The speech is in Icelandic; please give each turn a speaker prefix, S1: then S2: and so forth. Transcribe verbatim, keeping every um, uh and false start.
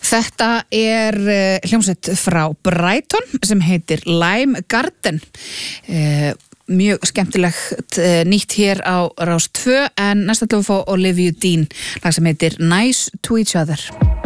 S1: Þetta er uh, hljómsveit frá Brighton sem heitir Lime Garden. Uh, mjög skemmtilegt uh, nýtt hér á Rás tvö, en næst ætlum við að fá Olivia Dean, lag sem heitir Nice to Each Other.